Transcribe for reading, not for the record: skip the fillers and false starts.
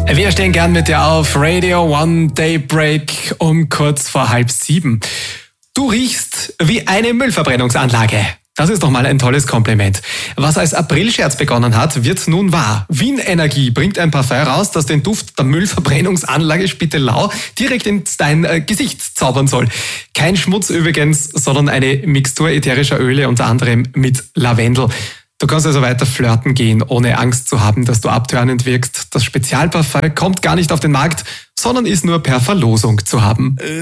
Wir stehen gern mit dir auf Radio One Daybreak um kurz vor 6:30. Du riechst wie eine Müllverbrennungsanlage. Das ist doch mal ein tolles Kompliment. Was als Aprilscherz begonnen hat, wird nun wahr. Wien Energie bringt ein Parfum raus, das den Duft der Müllverbrennungsanlage Spittelau direkt ins dein Gesicht zaubern soll. Kein Schmutz übrigens, sondern eine Mixtur ätherischer Öle, unter anderem mit Lavendel. Du kannst also weiter flirten gehen, ohne Angst zu haben, dass du abtörnend wirkst. Das Spezialparfum kommt gar nicht auf den Markt, sondern ist nur per Verlosung zu haben.